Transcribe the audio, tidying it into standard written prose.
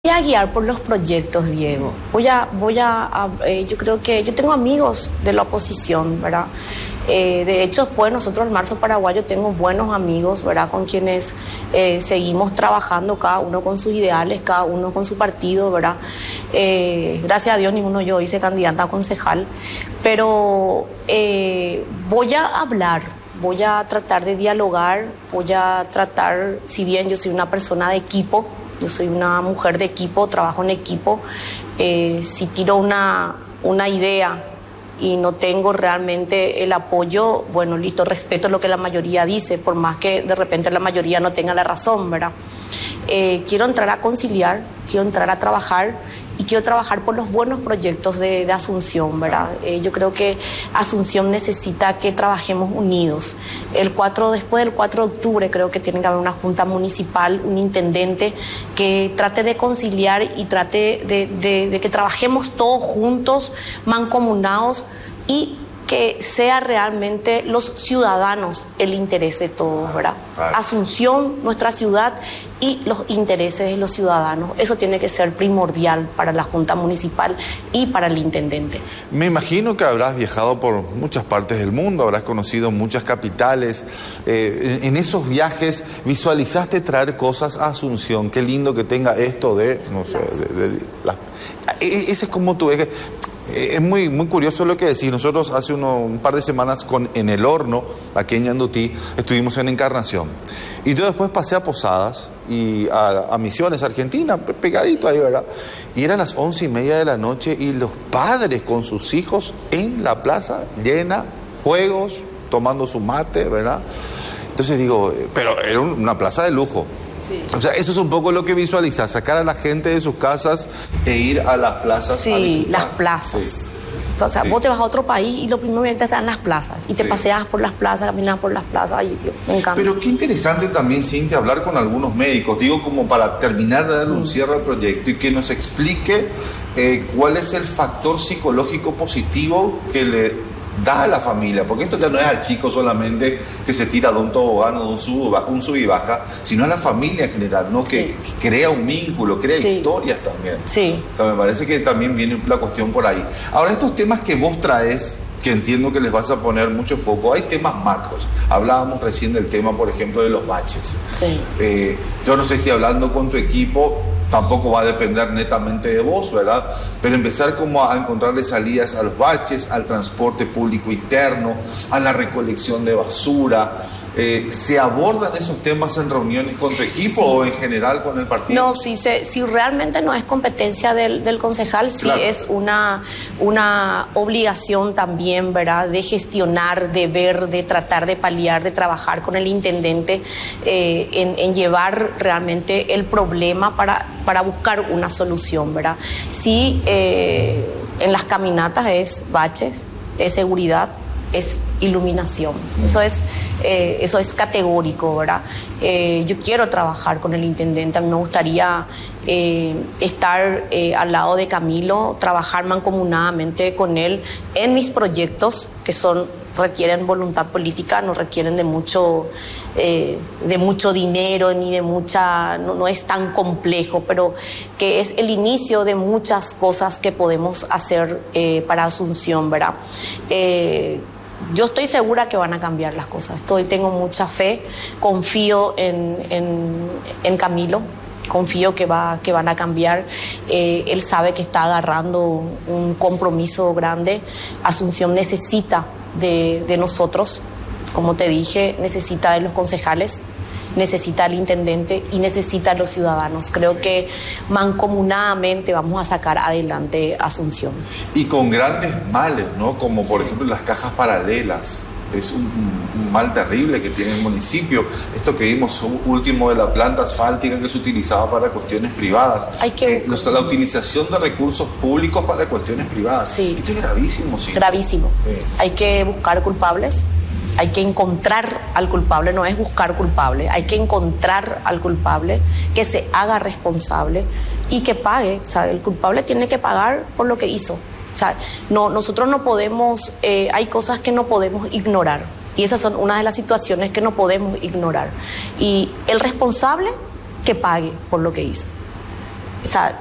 Voy a guiar por los proyectos, Diego. Yo creo que yo tengo amigos de la oposición, ¿verdad? De hecho, después nosotros, el Marzo Paraguayo, tengo buenos amigos, ¿verdad? Con quienes seguimos trabajando, cada uno con sus ideales, cada uno con su partido, ¿verdad? Gracias a Dios, ninguno yo hice candidata a concejal, pero voy a hablar. Voy a tratar de dialogar, si bien yo soy una persona de equipo, yo soy una mujer de equipo, trabajo en equipo, si tiro una idea y no tengo realmente el apoyo, bueno, listo, respeto lo que la mayoría dice, por más que de repente la mayoría no tenga la razón, ¿verdad? Quiero entrar a conciliar, quiero entrar a trabajar y quiero trabajar por los buenos proyectos de Asunción, ¿verdad? Yo creo que Asunción necesita que trabajemos unidos. Después del 4 de octubre creo que tiene que haber una junta municipal, un intendente que trate de conciliar y trate de que trabajemos todos juntos, mancomunados y que sea realmente los ciudadanos el interés de todos, ¿verdad? Asunción, nuestra ciudad y los intereses de los ciudadanos. Eso tiene que ser primordial para la Junta Municipal y para el intendente. Me imagino que habrás viajado por muchas partes del mundo, habrás conocido muchas capitales. En esos viajes visualizaste traer cosas a Asunción. Qué lindo que tenga esto de, no sé, ese es como tu eje. Es muy curioso lo que decís. Nosotros hace un par de semanas en el horno, aquí en Yandutí, estuvimos en Encarnación. Y yo después pasé a Posadas y a Misiones, Argentina, pegadito ahí, ¿verdad? Y eran las 11:30 de la noche y los padres con sus hijos en la plaza llena, juegos, tomando su mate, ¿verdad? Entonces digo, pero era una plaza de lujo. Sí. O sea, eso es un poco lo que visualizas, sacar a la gente de sus casas e ir a las plazas. Sí, las plazas. Sí. O sea, vos te vas a otro país y lo primero que estás en las plazas. Y te paseas por las plazas, caminas por las plazas. Ay, me encanta. Pero qué interesante también, Cintia, hablar con algunos médicos. Digo, como para terminar de darle un cierre al proyecto y que nos explique cuál es el factor psicológico positivo que le da a la familia, porque esto ya no es al chico solamente que se tira de un tobogán o de un sub y baja, sino a la familia en general, ¿no? Que crea un vínculo, crea historias también. Sí. O sea, me parece que también viene la cuestión por ahí. Ahora, estos temas que vos traes, que entiendo que les vas a poner mucho foco, hay temas macros. Hablábamos recién del tema, por ejemplo, de los baches. Sí. Yo no sé si hablando con tu equipo tampoco va a depender netamente de vos, ¿verdad? Pero empezar como a encontrarle salidas a los baches, al transporte público interno, a la recolección de basura. ¿Se abordan esos temas en reuniones con tu equipo o en general con el partido? No, si realmente no es competencia del concejal, claro. Sí es una obligación también, ¿verdad? De gestionar, de ver, de tratar de paliar, de trabajar con el intendente en llevar realmente el problema para buscar una solución, ¿verdad? Sí, en las caminatas es baches, es seguridad, es iluminación. Eso es categórico, ¿verdad? Yo quiero trabajar con el intendente, a mí me gustaría estar al lado de Camilo, trabajar mancomunadamente con él en mis proyectos que requieren voluntad política, no requieren de mucho dinero ni de mucha, no es tan complejo, pero que es el inicio de muchas cosas que podemos hacer para Asunción, ¿verdad? Yo estoy segura que van a cambiar las cosas. Tengo mucha fe, confío en Camilo, confío que van a cambiar. Él sabe que está agarrando un compromiso grande. Asunción necesita de nosotros, como te dije, necesita de los concejales, necesita al intendente y necesita a los ciudadanos. Creo que mancomunadamente vamos a sacar adelante Asunción. Y con grandes males, ¿no? Como por ejemplo las cajas paralelas. Es un mal terrible que tiene el municipio. Esto que vimos último de la planta asfáltica que se utilizaba para cuestiones privadas. La utilización de recursos públicos para cuestiones privadas. Sí. Esto es gravísimo, sí. Gravísimo. Sí. Hay que buscar culpables. Hay que encontrar al culpable, no es buscar culpable, hay que encontrar al culpable, que se haga responsable y que pague. O sea, el culpable tiene que pagar por lo que hizo. O sea, nosotros no podemos, hay cosas que no podemos ignorar y esas son una de las situaciones que no podemos ignorar. Y el responsable que pague por lo que hizo. o sea,